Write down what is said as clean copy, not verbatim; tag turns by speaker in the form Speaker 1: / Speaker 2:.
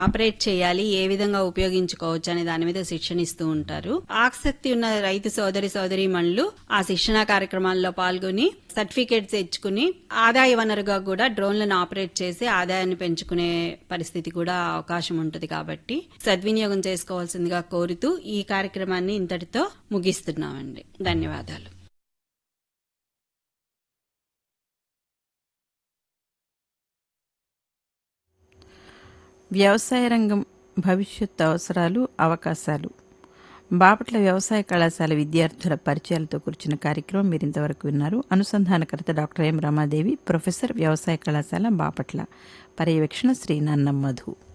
Speaker 1: Operate చేయాలి, ఏ విధంగా ఉపయోగించుకోవచ్చు అనే దాని మీద శిక్షణ ఇస్తూ ఉంటారు. ఆసక్తి ఉన్న రైతు సోదరీమణులు ఆ శిక్షణ కార్యక్రమాల్లో పాల్గొని సర్టిఫికేట్స్ తెచ్చుకుని ఆదాయ వనరుగా కూడా డ్రోన్లను ఆపరేట్ చేసి ఆదాయాన్ని పెంచుకునే పరిస్థితి కూడా అవకాశం ఉంటుంది. కాబట్టి సద్వినియోగం చేసుకోవాల్సిందిగా కోరుతూ ఈ కార్యక్రమాన్ని ఇంతటితో ముగిస్తున్నామండి. ధన్యవాదాలు.
Speaker 2: వ్యవసాయ రంగం భవిష్యత్తు అవసరాలు, అవకాశాలు. బాపట్ల వ్యవసాయ కళాశాల విద్యార్థుల పరిచయాలతో కూర్చున్న కార్యక్రమం మీరు ఇంతవరకు విన్నారు. అనుసంధానకర్త డాక్టర్ ఎం రమాదేవి, ప్రొఫెసర్, వ్యవసాయ కళాశాల బాపట్ల. పర్యవేక్షణ శ్రీ నన్నం మధు.